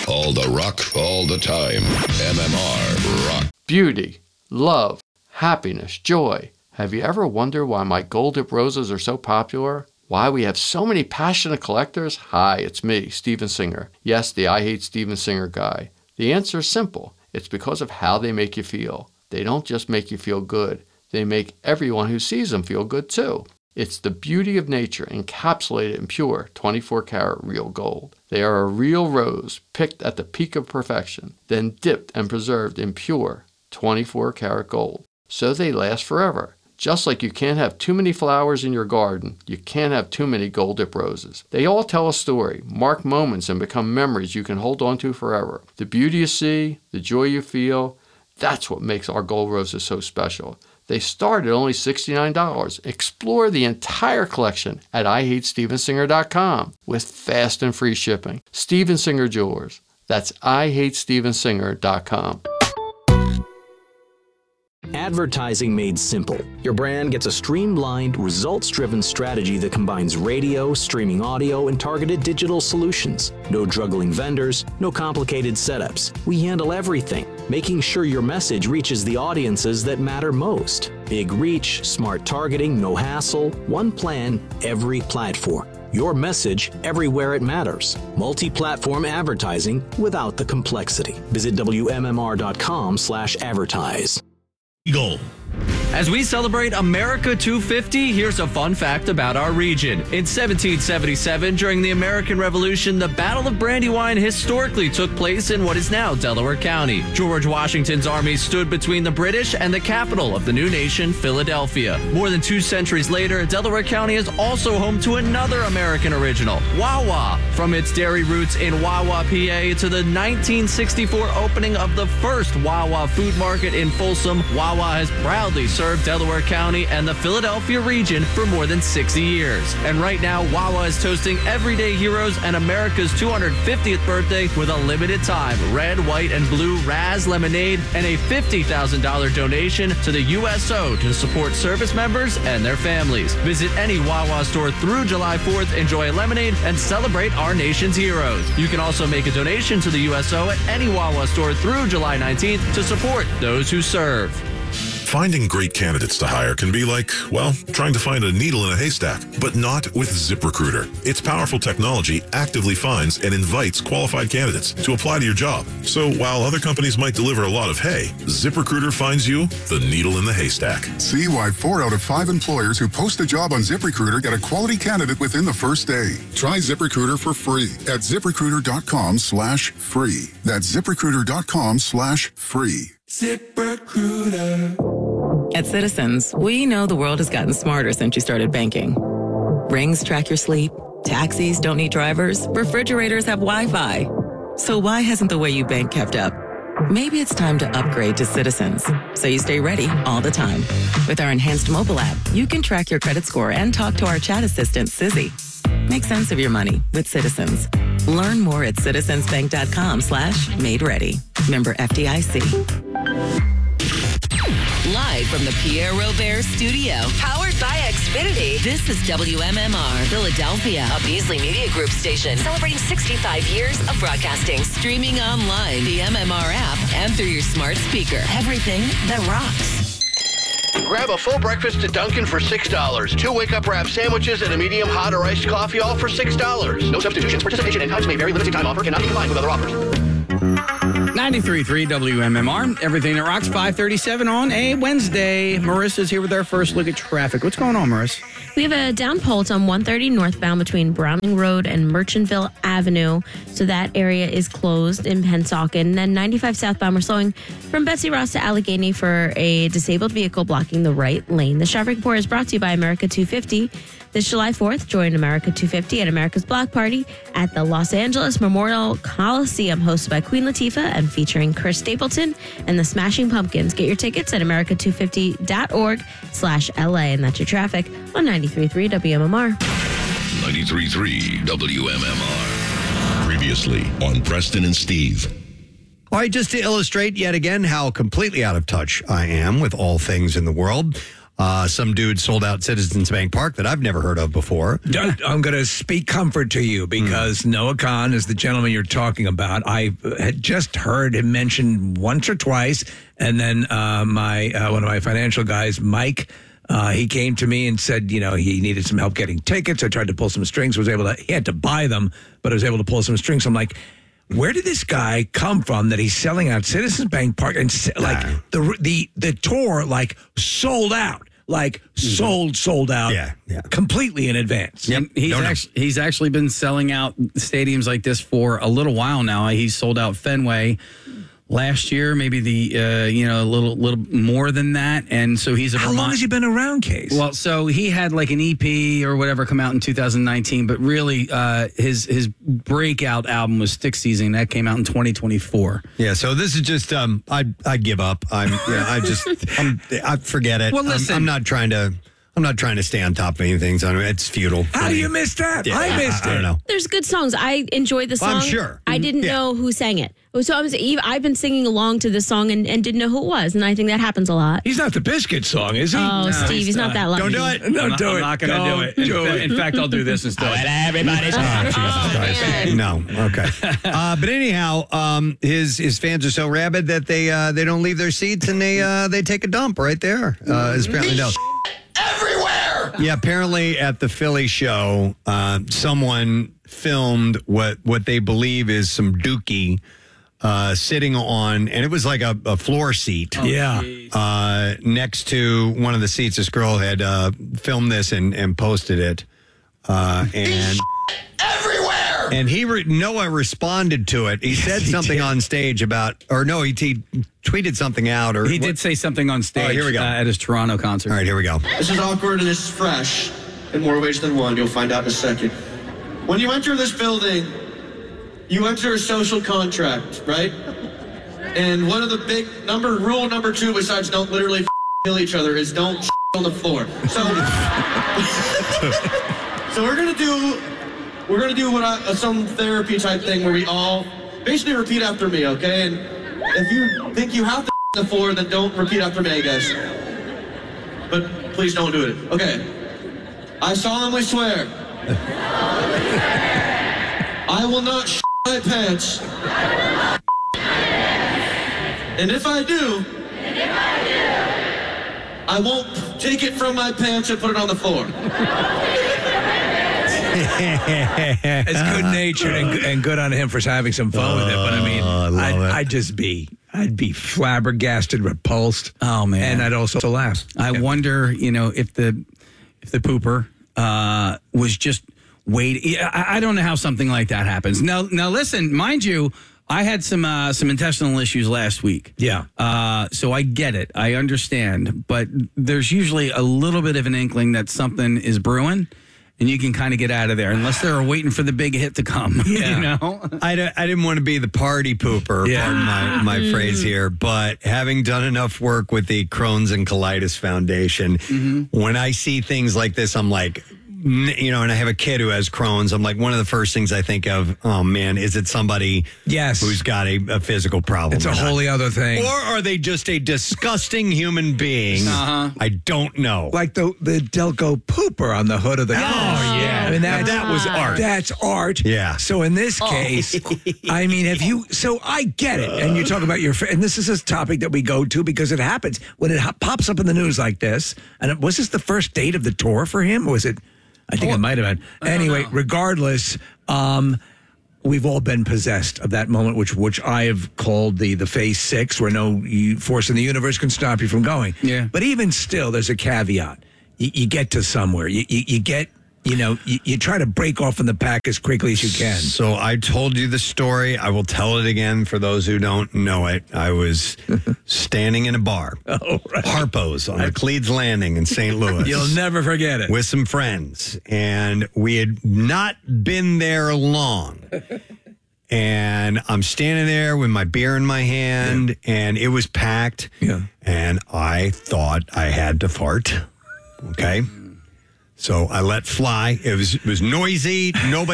All the rock, all the time. MMR Rock. Beauty, love, happiness, joy. Have you ever wondered why my gold dip roses are so popular? Why we have so many passionate collectors? Hi, it's me, Steven Singer. Yes, the I Hate Steven Singer guy. The answer is simple. It's because of how they make you feel. They don't just make you feel good. They make everyone who sees them feel good too. It's the beauty of nature encapsulated in pure 24-karat real gold. They are a real rose picked at the peak of perfection, then dipped and preserved in pure 24-karat gold. So they last forever. Just like you can't have too many flowers in your garden, you can't have too many gold dip roses. They all tell a story, mark moments, and become memories you can hold on to forever. The beauty you see, the joy you feel, that's what makes our gold roses so special. They start at only $69. Explore the entire collection at IHateStevenSinger.com with fast and free shipping. Steven Singer Jewelers. That's IHateStevenSinger.com. Advertising made simple. Your brand gets a streamlined, results-driven strategy that combines radio, streaming audio, and targeted digital solutions. No juggling vendors, no complicated setups. We handle everything, making sure your message reaches the audiences that matter most. Big reach, smart targeting, no hassle, one plan, every platform. Your message everywhere it matters. Multi-platform advertising without the complexity. Visit WMMR.com/advertise. Eagle. As we celebrate America 250, here's a fun fact about our region. In 1777, during the American Revolution, the Battle of Brandywine historically took place in what is now Delaware County. George Washington's army stood between the British and the capital of the new nation, Philadelphia. More than 2 centuries later, Delaware County is also home to another American original, Wawa. From its dairy roots in Wawa, PA, to the 1964 opening of the first Wawa food market in Folsom, Wawa has proudly served Delaware County and the Philadelphia region for more than 60 years. And right now, Wawa is toasting everyday heroes and America's 250th birthday with a limited time red, white, and blue Raz lemonade and a $50,000 donation to the USO to support service members and their families. Visit any Wawa store through July 4th, enjoy a lemonade, and celebrate our nation's heroes. You can also make a donation to the USO at any Wawa store through July 19th to support those who serve. Finding great candidates to hire can be like, well, trying to find a needle in a haystack, but not with ZipRecruiter. Its powerful technology actively finds and invites qualified candidates to apply to your job. So while other companies might deliver a lot of hay, ZipRecruiter finds you the needle in the haystack. See why 4 out of 5 employers who post a job on ZipRecruiter get a quality candidate within the first day. Try ZipRecruiter for free at ZipRecruiter.com/free. That's ZipRecruiter.com/free. ZipRecruiter. At Citizens, we know the world has gotten smarter since you started banking. Rings track your sleep, taxis don't need drivers, refrigerators have Wi-Fi. So why hasn't the way you bank kept up? Maybe it's time to upgrade to Citizens, so you stay ready all the time. With our enhanced mobile app, you can track your credit score and talk to our chat assistant, Sizzy. Make sense of your money with Citizens. Learn more at citizensbank.com/made ready. Member FDIC. Live from the Pierre Robert Studio, powered by Xfinity, this is WMMR Philadelphia, a Beasley Media Group station celebrating 65 years of broadcasting. Streaming online, the MMR app, and through your smart speaker. Everything that rocks. Grab a full breakfast at Dunkin' for $6. 2 wake-up wrap sandwiches and a medium hot or iced coffee, all for $6. No substitutions. Participation and times may vary. Limited time offer cannot be combined with other offers. 93.3 WMMR. Everything that rocks. 5:37 on a Wednesday. Marissa's here with our first look at traffic. What's going on, Marissa? We have a down Pulse on 130 northbound between Browning Road and Merchantville Avenue. So that area is closed in Pennsauken. Then 95 southbound, we're slowing from Betsy Ross to Allegheny for a disabled vehicle blocking the right lane. The traffic report is brought to you by America 250. This July 4th, join America 250 at America's Block Party at the Los Angeles Memorial Coliseum, hosted by Queen Latifah and featuring Chris Stapleton and the Smashing Pumpkins. Get your tickets at america250.org/LA. And that's your traffic on 93.3 WMMR. 93.3 WMMR. Previously on Preston and Steve. All right, just to illustrate yet again how completely out of touch I am with all things in the world, Some dude sold out Citizens Bank Park that I've never heard of before. I'm going to speak comfort to you because Noah Khan is the gentleman you're talking about. I had just heard him mentioned once or twice, and then one of my financial guys, Mike, he came to me and said, he needed some help getting tickets. I tried to pull some strings. He had to buy them, but I was able to pull some strings. I'm like, where did this guy come from that he's selling out Citizens Bank Park and the tour sold out, sold out, completely in advance. Yep. He's actually been selling out stadiums like this for a little while now. He sold out Fenway last year, maybe a little more than that, and so he's How long has he been around, Case? Well, so he had like an EP or whatever come out in 2019, but really his breakout album was Stick Season. That came out in 2024. Yeah, so this is just I give up. I forget it. Well, listen, I'm not trying to stay on top of anything. So it's futile. How do you miss that? Yeah, I missed it. I don't know. There's good songs. I enjoyed the song. I'm sure. I didn't know who sang it. So I've been singing along to this song and didn't know who it was. And I think that happens a lot. He's not the Biscuit song, is he? Oh, no, Steve, he's not that lucky. Don't do it. Don't do it. I'm not going to do it. In fact, I'll do this instead. Everybody's No. Okay. But anyhow, his fans are so rabid that they don't leave their seats and they take a dump right there. As apparently no. Everywhere! Yeah, apparently at the Philly show, someone filmed what they believe is some dookie sitting on, and it was like a floor seat. Next to one of the seats. This girl had filmed this and posted it. And everywhere! And Noah responded to it. He said something on stage about, or no, he tweeted something out. Or he did say something on stage. Here we go. At his Toronto concert. All right, here we go. This is awkward and this is fresh in more ways than one. You'll find out in a second. When you enter this building, you enter a social contract, right? And one of the big rule number 2, besides don't literally kill each other, is don't on the floor. So we're gonna do some therapy type thing where we all basically repeat after me, okay? And if you think you have to on the floor, then don't repeat after me, I guess. But please don't do it. Okay. I solemnly swear I will not my pants. And if I do, I won't take it from my pants and put it on the floor. It's good natured and good on him for having some fun with it. But I mean, I'd be flabbergasted, repulsed. Oh man, and I'd also laugh. I wonder, if the pooper was just waiting. I don't know how something like that happens. Now listen, mind you, I had some intestinal issues last week. Yeah. So I get it. I understand. But there's usually a little bit of an inkling that something is brewing. And you can kind of get out of there unless they're waiting for the big hit to come. Yeah. I didn't want to be the party pooper, pardon my phrase here, but having done enough work with the Crohn's and Colitis Foundation, when I see things like this, I'm like, and I have a kid who has Crohn's. I'm like, one of the first things I think of, oh man, is it somebody who's got a physical problem? It's a wholly other thing. Or are they just a disgusting human being? I don't know. Like the Delco pooper on the hood of the car. Oh, yeah. I mean, that was art. That's art. Yeah. So in this case, I mean, so I get it. And you talk about and this is a topic that we go to because it happens. When it pops up in the news like this, and was this the first date of the tour for him? Or was it? I think it might have been. Anyway, regardless, we've all been possessed of that moment, which I have called the phase 6, where no force in the universe can stop you from going. Yeah. But even still, there's a caveat. You get to somewhere. You get. You try to break off from the pack as quickly as you can. So I told you the story. I will tell it again for those who don't know it. I was standing in a bar, Harpo's on the Cleves Landing in St. Louis. You'll never forget it. With some friends. And we had not been there long. And I'm standing there with my beer in my hand, and it was packed. Yeah. And I thought I had to fart. Okay. So I let fly. It was noisy. Nobody